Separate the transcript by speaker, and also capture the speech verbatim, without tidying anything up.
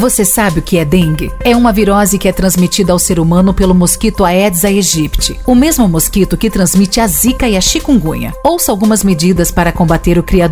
Speaker 1: Você sabe o que é dengue? É uma virose que é transmitida ao ser humano pelo mosquito Aedes aegypti, o mesmo mosquito que transmite a zika e a chikungunya. Ouça algumas medidas para combater o criador